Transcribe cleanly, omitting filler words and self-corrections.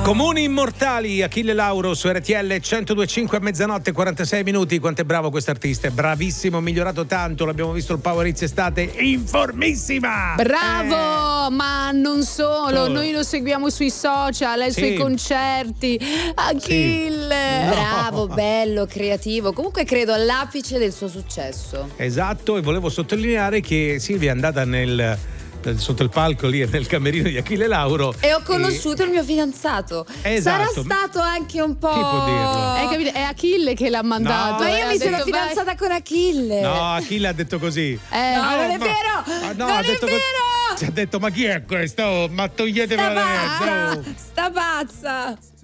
Comuni immortali, Achille Lauro su RTL 102.5 a mezzanotte 46 minuti. Quanto è bravo quest'artista, è bravissimo, migliorato tanto, l'abbiamo visto il Power Hits estate, informissima. Bravo, ma non solo, noi lo seguiamo sui social, ai suoi concerti. Achille. Sì. Bravo, bello, creativo. Comunque credo all'apice del suo successo. Esatto, e volevo sottolineare che Silvia è andata sotto il palco lì nel camerino di Achille Lauro e ho conosciuto il mio fidanzato. Esatto. Sarà stato anche un po'. Chi può dirlo? Capito? È Achille che l'ha mandato. Ma io mi sono fidanzata con Achille. No, Achille ha detto così. No, non è vero. No, non ha è detto vero. Ci ha detto: ma chi è questo? Ma toglietemelo da mezzo. Sta pazza.